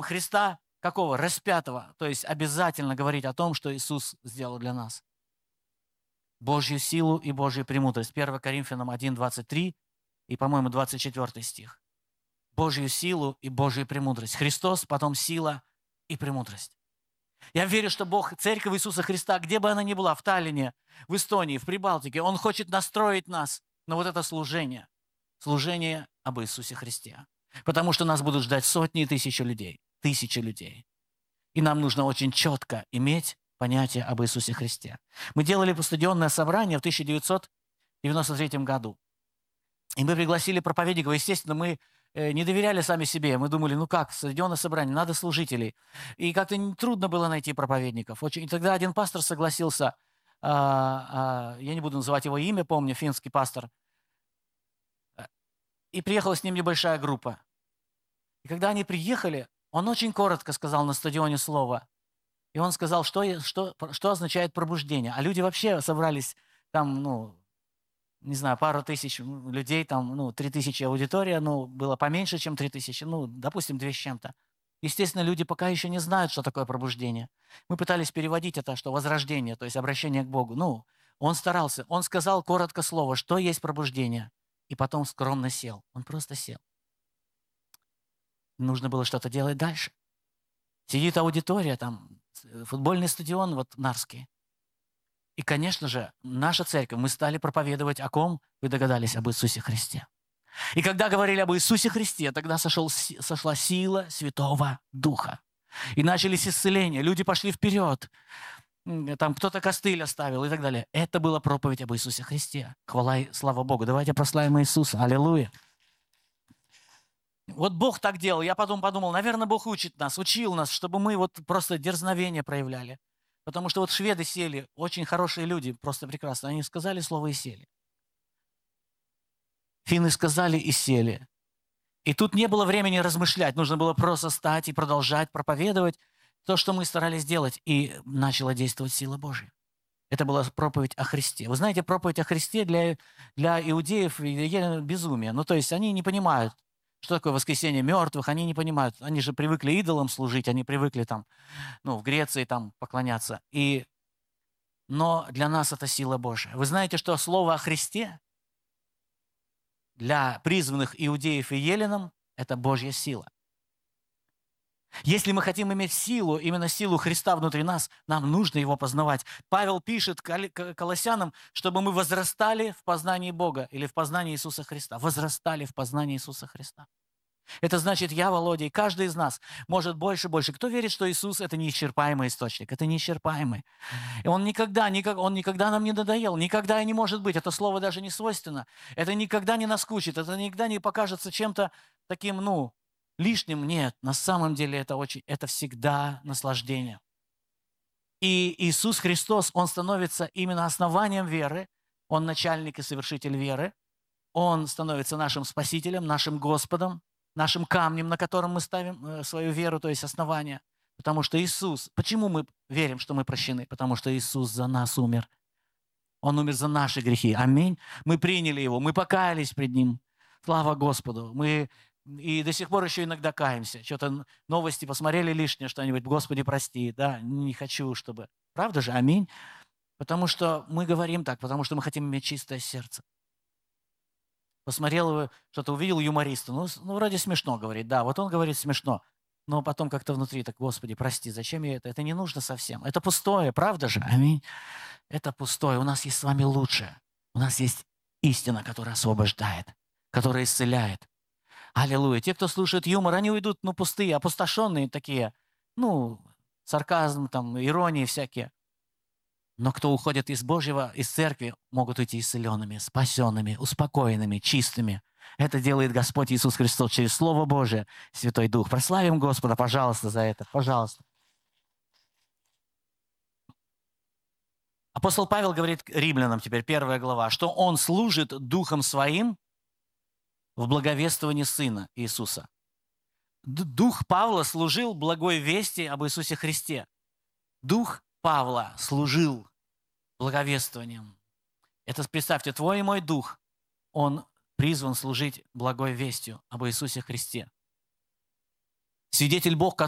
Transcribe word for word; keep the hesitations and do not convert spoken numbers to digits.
видим Христа какого? Распятого. То есть обязательно говорить о том, что Иисус сделал для нас. Божью силу и Божью премудрость. первое Коринфянам один, двадцать три и, по-моему, двадцать четвёртый стих. Божью силу и Божью премудрость. Христос, потом сила и премудрость. Я верю, что Бог, Церковь Иисуса Христа, где бы она ни была, в Таллине, в Эстонии, в Прибалтике, Он хочет настроить нас на вот это служение. Служение об Иисусе Христе. Потому что нас будут ждать сотни и тысячи людей. Тысячи людей. И нам нужно очень четко иметь понятие об Иисусе Христе. Мы делали постадионное собрание в тысяча девятьсот девяносто третьем году. И мы пригласили проповедников. Естественно, мы не доверяли сами себе. Мы думали, ну как, стадионное собрание, надо служителей. И как-то трудно было найти проповедников. Очень... И тогда один пастор согласился, а, а, я не буду называть его имя, помню, финский пастор. И приехала с ним небольшая группа. И когда они приехали, он очень коротко сказал на стадионе слово. И он сказал, что, что, что означает пробуждение. А люди вообще собрались там, ну, не знаю, пару тысяч людей, там, ну, три тысячи аудитория, ну, было поменьше, чем три тысячи, ну, допустим, две с чем-то. Естественно, люди пока еще не знают, что такое пробуждение. Мы пытались переводить это, что возрождение, то есть обращение к Богу. Ну, он старался, он сказал коротко слово, что есть пробуждение, и потом скромно сел. Он просто сел. Нужно было что-то делать дальше. Сидит аудитория, там, футбольный стадион, вот, Нарский. И, конечно же, наша церковь, мы стали проповедовать о ком? Вы догадались, об Иисусе Христе. И когда говорили об Иисусе Христе, тогда сошел, сошла сила Святого Духа. И начались исцеления, люди пошли вперед. Там кто-то костыль оставил и так далее. Это была проповедь об Иисусе Христе. Хвала и слава Богу. Давайте прославим Иисуса. Аллилуйя. Вот Бог так делал. Я потом подумал, наверное, Бог учит нас, учил нас, чтобы мы вот просто дерзновение проявляли. Потому что вот шведы сели, очень хорошие люди, просто прекрасно. Они сказали слово и сели. Финны сказали и сели. И тут не было времени размышлять. Нужно было просто стать и продолжать проповедовать то, что мы старались делать. И начала действовать сила Божья. Это была проповедь о Христе. Вы знаете, проповедь о Христе для, для иудеев безумие. Ну, то есть они не понимают, что такое воскресение мертвых, они не понимают. Они же привыкли идолам служить, они привыкли там, ну, в Греции там поклоняться. И... Но для нас это сила Божия. Вы знаете, что слово о Христе для призванных иудеев и еленам – это Божья сила. Если мы хотим иметь силу, именно силу Христа внутри нас, нам нужно Его познавать. Павел пишет Колоссянам, чтобы мы возрастали в познании Бога или в познании Иисуса Христа. Возрастали в познании Иисуса Христа. Это значит, я, Володя, и каждый из нас может больше и больше. Кто верит, что Иисус – это неисчерпаемый источник? Это неисчерпаемый. И Он никогда, никак, Он никогда нам не надоел, никогда и не может быть. Это слово даже не свойственно. Это никогда не наскучит, это никогда не покажется чем-то таким, ну, лишним. Нет, на самом деле это, очень, это всегда наслаждение. И Иисус Христос, Он становится именно основанием веры. Он начальник и совершитель веры. Он становится нашим Спасителем, нашим Господом, нашим камнем, на котором мы ставим свою веру, то есть основание. Потому что Иисус... Почему мы верим, что мы прощены? Потому что Иисус за нас умер. Он умер за наши грехи. Аминь. Мы приняли Его, мы покаялись пред Ним. Слава Господу. Мы и до сих пор еще иногда каемся. Что-то новости посмотрели лишнее что-нибудь. Господи, прости. Да, не хочу, чтобы... Правда же? Аминь. Потому что мы говорим так, потому что мы хотим иметь чистое сердце. Посмотрел, что-то увидел юмориста. Ну, ну, вроде смешно говорит. Да, вот он говорит смешно. Но потом как-то внутри так, Господи, прости, зачем я это? Это не нужно совсем. Это пустое, правда же? Аминь. Это пустое. У нас есть с вами лучшее. У нас есть истина, которая освобождает, которая исцеляет. Аллилуйя. Те, кто слушает юмор, они уйдут, ну, пустые, опустошенные такие. Ну, сарказм, там, иронии всякие. Но кто уходит из Божьего, из церкви, могут уйти исцеленными, спасенными, успокоенными, чистыми. Это делает Господь Иисус Христос через Слово Божие, Святой Дух. Прославим Господа, пожалуйста, за это. Пожалуйста. Апостол Павел говорит римлянам, теперь первая глава, что он служит Духом Своим в благовествовании Сына Иисуса. Дух Павла служил благой вести об Иисусе Христе. Дух Павла служил благовествованием. Это, представьте, твой и мой дух, он призван служить благой вестью об Иисусе Христе. Свидетель Бог,